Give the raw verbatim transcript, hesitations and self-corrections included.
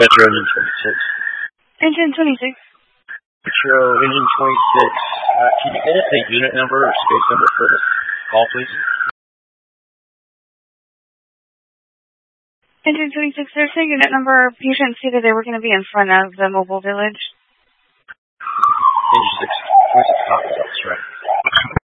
Metro Engine twenty-six. Engine twenty-six. Metro Engine twenty-six. Uh, can you get us a unit number or space number for this call, please? Engine twenty-six, there's a unit number. Patient stated they were going to be in front of the mobile village. Engine twenty-six, twenty-six, that's right.